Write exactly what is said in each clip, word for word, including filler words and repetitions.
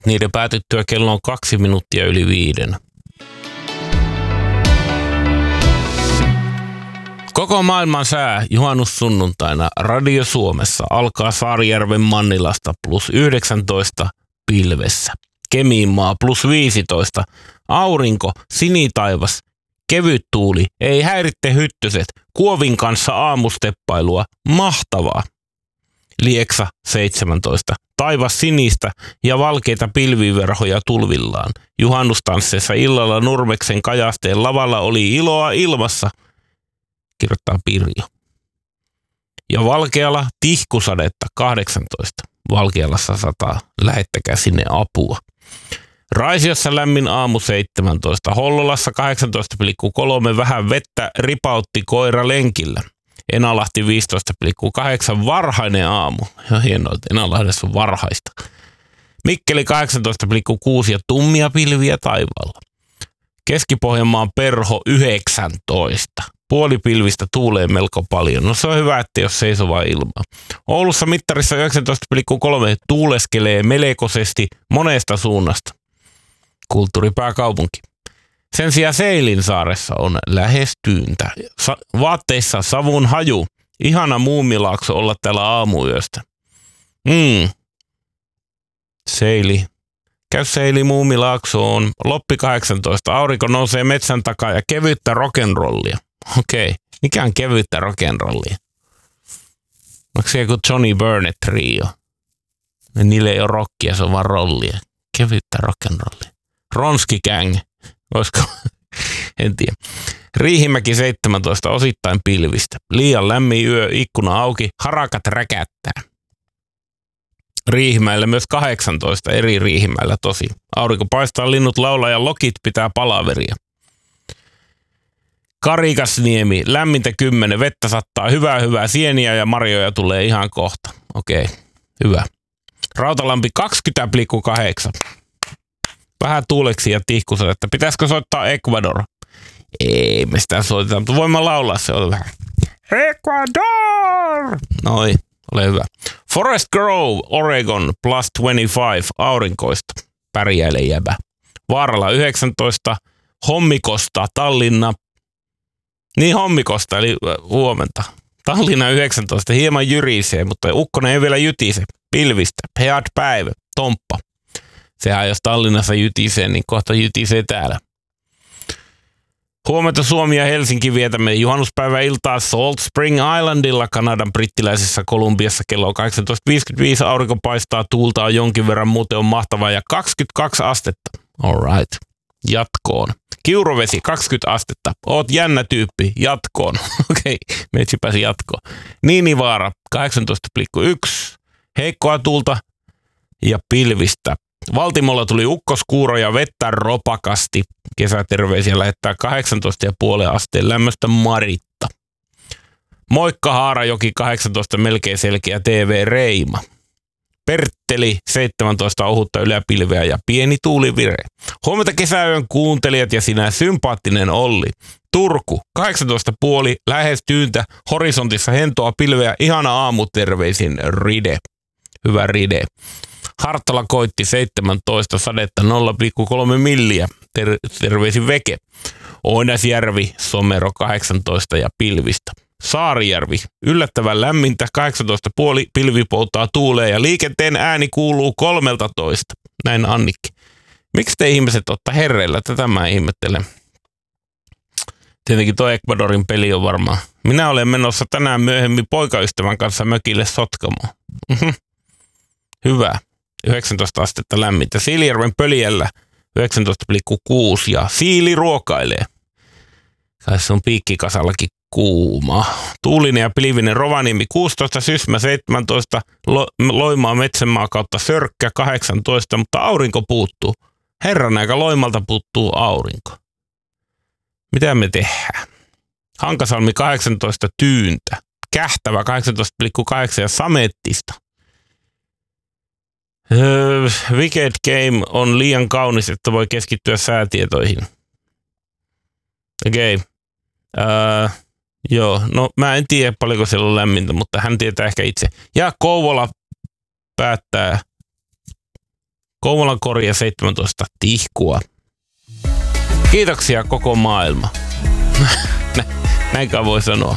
Niiden päätyttyä kello on kaksi minuuttia yli viiden. Koko maailman sää juhannussunnuntaina Radio Suomessa alkaa Saarijärven Mannilasta plus yhdeksäntoista pilvessä. Kemiinmaa plus viisitoista. Aurinko, sinitaivas, kevyt tuuli, ei häiritte hyttyset, Kuovin kanssa aamusteppailua, mahtavaa. Lieksa seitsemäntoista. Taivas sinistä ja valkeita pilviverhoja tulvillaan. Juhannustansseissa illalla Nurmeksen Kajasteen lavalla oli iloa ilmassa, kirjoittaa Pirjo. Ja Valkeala tihkusadetta kahdeksantoista. Valkealassa sataa, lähettäkää sinne apua. Raisiossa lämmin aamu seitsemäntoista. Hollolassa kahdeksantoista pilkku kolme. Vähän vettä ripautti koira lenkillä. Enalahti viisitoista pilkku kahdeksan. Varhainen aamu. Ja hienoa, että Enalahdessa on varhaista. Mikkeli kahdeksantoista pilkku kuusi ja tummia pilviä taivaalla. Keski-Pohjanmaan Perho yhdeksäntoista. Puolipilvistä tuulee melko paljon. No se on hyvä, että jos seisovaa ilmaa. Oulussa mittarissa yhdeksäntoista pilkku kolme tuuleskelee melekosesti monesta suunnasta. Kulttuuripääkaupunki. Sen sijaan Seilinsaaressa on lähes tyyntä. Sa- vaatteissa savun haju. Ihana Muumilaakso olla täällä aamuyöstä. Mm. Seili. Käy Seili Muumilaaksoon. Loppi kahdeksantoista. Aurinko nousee metsän takaa ja kevyttä rock'n'rollia. Okei. Mikä on kevyttä rock'n'rollia? Onko se joku Johnny Burnett trio? Niille ei ole rockia, se on vaan rollia. Kevyttä rock'n'rollia. Ronski Gang. Olisiko? En tiedä. Riihimäki seitsemäntoista, osittain pilvistä. Liian lämmin yö, ikkuna auki, harakat räkättää. Riihimäellä myös kahdeksantoista, eri Riihimäellä tosi. Aurinko paistaa, linnut laulaa ja lokit pitää palaveria. Karikasniemi, lämmintä kymmenen, vettä sattaa, hyvää hyvää, sieniä ja marjoja tulee ihan kohta. Okei, hyvä. Rautalampi kaksikymmentä pilkku kahdeksan. Vähän tuuleksi ja tihkusadetta. Pitäisikö soittaa Ecuador? Ei, me sitä soitetaan, mutta voimme laulaa se on vähän. Ecuador! Noi, ole hyvä. Forest Grove, Oregon, plus kaksikymmentäviisi, aurinkoista. Pärjäile jäbä. Vaarala yhdeksäntoista, Hommikosta, Tallinna. Niin Hommikosta, eli huomenta. Tallinna yhdeksäntoista, hieman jyrisee, mutta ukkonen ei vielä jytise. Pilvistä, head päivä, Tomppa. Sehän jos Tallinnassa jytisee, niin kohta jytisee täällä. Huomenta Suomi ja Helsinki vietämme juhannuspäiväiltaa Salt Spring Islandilla Kanadan brittiläisessä Kolumbiassa kello kahdeksantoista viisikymmentäviisi. Aurinko paistaa, tuulta on jonkin verran, muuten on mahtavaa ja kaksikymmentäkaksi astetta. All right. Jatkoon. Kiurovesi kaksikymmentä astetta. Oot jännä tyyppi. Jatkoon. Okei, okay. Meitsi pääsi jatkoon. Niinivaara kahdeksantoista pilkku yksi. Heikkoa tuulta ja pilvistä. Valtimolla tuli ukkoskuuro ja vettä ropakasti. Kesäterveisiä lähettää kahdeksantoista pilkku viisi asteen lämmöstä Maritta. Moikka Haarajoki kahdeksantoista melkein selkeä T V Reima. Pertteli seitsemäntoista ohutta yläpilveä ja pieni tuulivire. Huomenta kesäyön kuuntelijat ja sinä sympaattinen Olli. Turku kahdeksantoista pilkku viisi lähes tyyntä, horisontissa hentoa pilveä, ihana aamu terveisin Ride. Hyvä Ride. Hartola koitti seitsemäntoista, sadetta nolla pilkku kolme milliä, Ter- terveisin Veke. Oinasjärvi, Somero kahdeksantoista ja pilvistä. Saarijärvi, yllättävän lämmintä, kahdeksantoista pilkku viisi, pilvi poutaa tuulee ja liikenteen ääni kuuluu kolmeltatoista. Näin Annikki. Miksi te ihmiset olette herreillä? Tätä mä ihmettelen. Tietenkin tuo Ecuadorin peli on varmaan. Minä olen menossa tänään myöhemmin poikaystävän kanssa mökille Sotkamoon. Hyvä. yhdeksäntoista astetta lämmintä. Siilijärven Pöljällä yhdeksäntoista pilkku kuusi ja Siili ruokailee. Kai se on piikkikasallakin kuuma. Tuulinen ja pilvinen Rovaniemi kuusitoista, Sysmä seitsemäntoista, Lo- Loimaa Metsänmaa kautta Sörkkä kahdeksantoista, mutta aurinko puuttuu. Herran aika Loimalta puuttuu aurinko. Mitä me tehdään? Hankasalmi kahdeksantoista, tyyntä. Kähtävä kahdeksantoista pilkku kahdeksan ja Samettista. Öö, Wicked Game on liian kaunis, että voi keskittyä säätietoihin. Okei. Okay. Öö, joo, no mä en tiedä paljonko siellä on lämmintä, mutta hän tietää ehkä itse. Ja Kouvola päättää Kouvolan Korja seitsemäntoista tihkua. Kiitoksia koko maailma. Näinkään voi sanoa.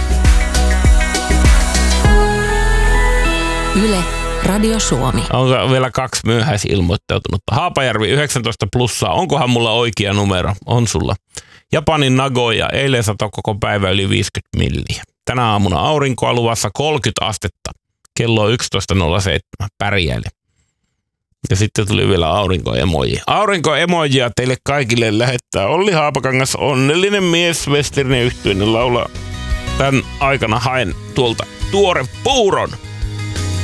Yle, Radio Suomi. Onko vielä kaksi myöhäisilmoittautunutta? Haapajärvi yhdeksäntoista plussaa. Onkohan mulla oikea numero? On sulla. Japanin Nagoya. Eilen satoi koko päivä yli viisikymmentä milliä. Tänä aamuna aurinkoa luvassa kolmekymmentä astetta. Kello on yksitoista nolla seitsemän. Pärjäili. Ja sitten tuli vielä aurinkoemoji. Aurinkoemojia teille kaikille lähettää Olli Haapakangas, onnellinen mies, Westerinen yhtyeinen laulaa. Tän aikana haen tuolta tuore puuron.